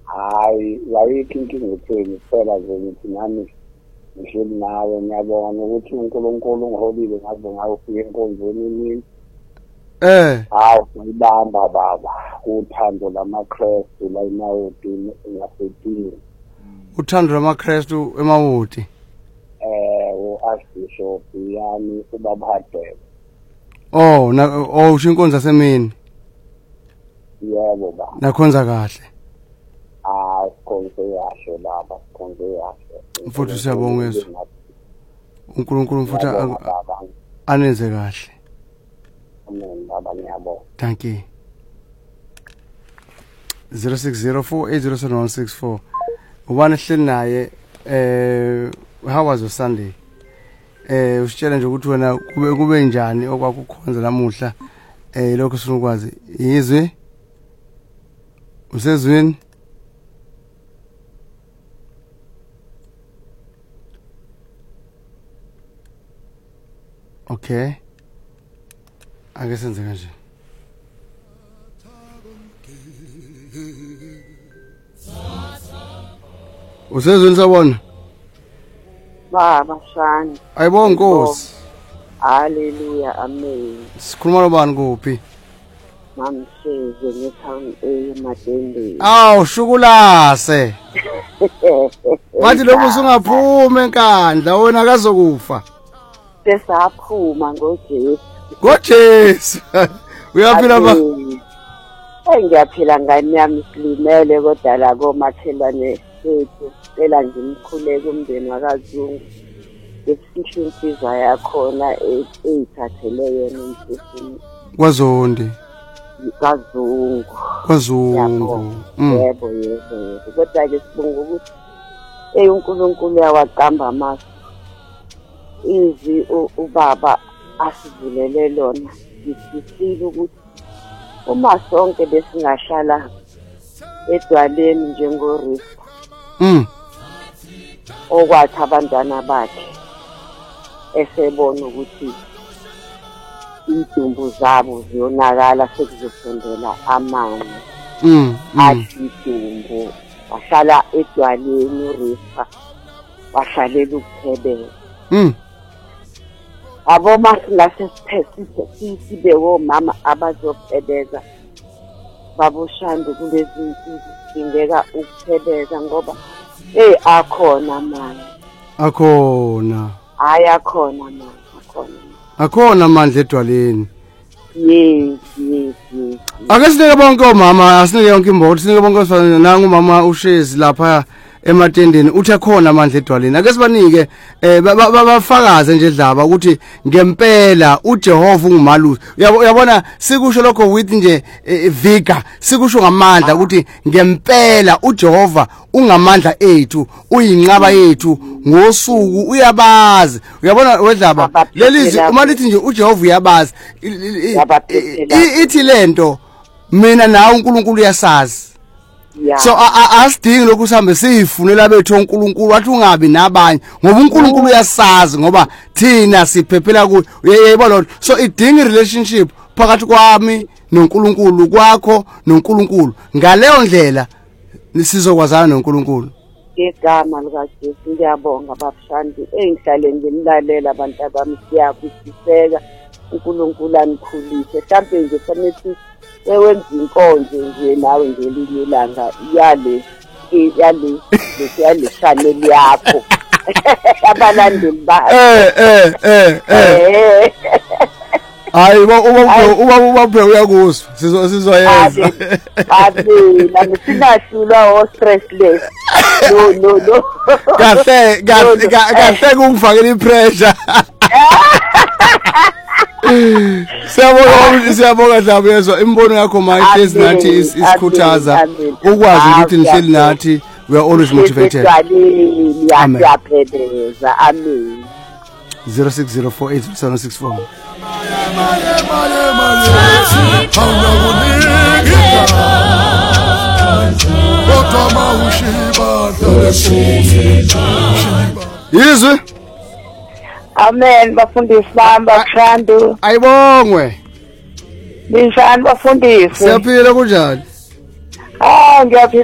Hayi yayikho inkinga etheni phela nje ngithi nami ngihleli nawe ngiyabona ukuthi uNkulunkulu ungiholile ngaze ngayofika enkonzweni emini. Hawu ngibamba baba uthando lamaKristu la eMawoti ngasetini. Uthando lamaKristu eMawoti. U-Archbishop yani ubaba Hadebe. Usho inkonzo yasemini. Yebo baba. Nakhonza kahle. Sikhonze kahle baba, sikhonze kahle. Mfuthu siyabonga Yesu. uNkulunkulu mfuthu anenze kahle. Amen baba ngiyabonga. Thank you. 0604807164. Ubani hleli naye how was your Sunday? Usitshela nje ukuthi wena kube njani okwakukhonza namuhla lokho sifuna ukwazi. Yizwe? Usezweni? Okay. Ake senze kanje. Usezweni sabona? Baba shani. Ayibonga Nkosi. Hallelujah, amen. Sikhuluma nobani kuphi? Mamshize ngetown eMadende. Shukulase. Wathi lokho usungaphuma enkandla wena akazokufa. Sesaphuma ngoJesu. ngoJesu. Uyaphila ba? Ngiyaphila ngani yami silimele kodwa la komakhelwane sethu cela nje imkhuleko umndeni wakaZungu. Besisho insizwa yakhona eyithathele yena umphefumulo. KwaZondi. KwaZungu. Yebo. Kodwa ke sibonga ukuthi uNkulunkulu uyawaqamba amasi. Izi ubaba asivulele lona. Sisile ukuthi uma sonke besingahlala edwaleni njengoRista. Okwathi abantwana bakhe esebona ukuthi indumbu zabo ziyonakala sekuzosondela amanzi. Idumbu bahlala edwaleni uRista bahlalela ukuthebela. Aboma singase sibe womama abazophebeza babushande kulezi zinsuku singeka ukuphebeza ngoba akhona manje. Akhona. Hayi akhona manje, akhona amandla edwaleni. Yes. Ake sinike bonke omama, asinike yonke imbono, sinike bonke osifana nangu mama uShezi lapha ematendeni uthi akhona amandla edwaleni. Ake sibanike bafakaze nje dlaba ukuthi ngempela uJehova ungumalusi. Uyabona sikusho lokho with nje vika, sikusho ngamandla ukuthi ngempela uJehova ungamandla ethu, uyinqaba yethu ngosuku uyabazi. Uyabona wedlaba lelizwi uma lithi nje uJehova uyabazi ithi lento mina nawe uNkulunkulu uyasazi. So asidingi lokhu sihambe siyifunela bethu uNkulunkulu wathi ungabi nabanye ngoba uNkulunkulu uyasazi ngoba thina siphephela kuye. Uyayibona so idinga relationship phakathi kwami noNkulunkulu, kwakho noNkulunkulu. Ngaleyo ndlela sizokwazana noNkulunkulu. Ngegama likaJesu ngiyabonga babushandi engihlale ngimlalela abantu abami siyakwisiseka uNkulunkulu anikhulise. Mhlambe nje fanele wenza inkonzo nje nawe ngelinye ilanga yale channel yakho abalandeli ba hayi ubaphe uyakuzwa sizoyenza nami sinahlulwa o stressless no kahle kungifakela ipressure. Siyabonga Dlaba yezwa imbono yakho mayihlezi nathi isikhuthaza ukwazi ukuthi nihleli nathi, we are always motivated. Amen. 0604807164. Yizwe? Amen bafundisi bami bakushando. Ayibongwe. Ninjani bafundisi? Siyaphila kunjani? Ngiyaphila.